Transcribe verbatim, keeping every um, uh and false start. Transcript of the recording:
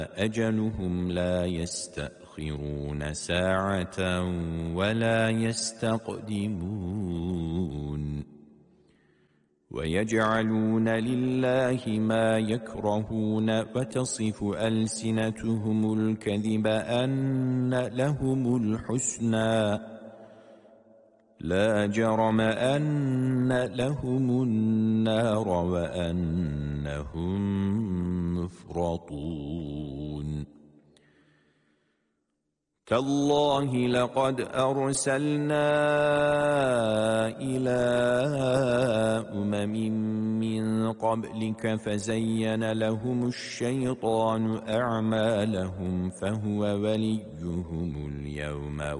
أجلهم لا يستأخرون ساعة ولا يستقدمون ويجعلون لله ما يكرهون وتصف ألسنتهم الكذب أن لهم الحسنى لا جرم أن لهم النار وأنهم مفرطون تالله لقد أرسلنا إلى أمم من قبلك فزين لهم الشيطان أعمالهم فهو وليهم اليوم